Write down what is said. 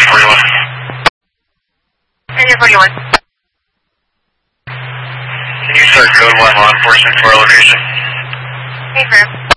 41. Area 41. Can you start code 1 law enforcement for our location? Hey, Grim.